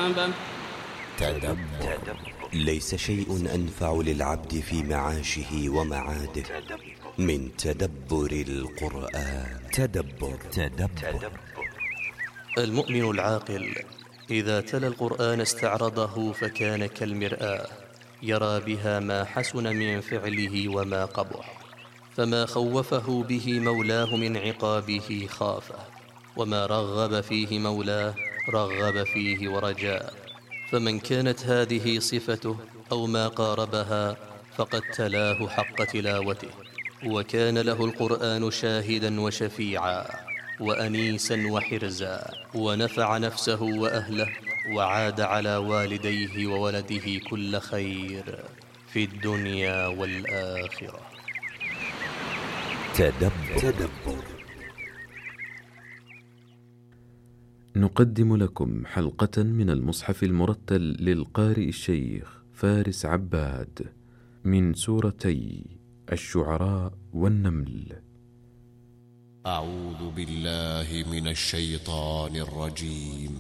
الكتاب. تدبر. ليس شيء أنفع للعبد في معاشه ومعاده من تدبر القرآن. تدبر. المؤمن العاقل إذا تلا القرآن استعرضه فكان كالمرآة، يرى بها ما حسن من فعله وما قبح، فما خوفه به مولاه من عقابه خافه، وما رغب فيه مولاه رغب فيه ورجاه. فمن كانت هذه صفته أو ما قاربها فقد تلاه حق تلاوته، وكان له القرآن شاهدا وشفيعا وأنيسا وحرزا، ونفع نفسه وأهله، وعاد على والديه وولده كل خير في الدنيا والآخرة. تدبر. نقدم لكم حلقة من المصحف المرتل للقارئ الشيخ فارس عباد من سورتي الشعراء والنمل. أعوذ بالله من الشيطان الرجيم.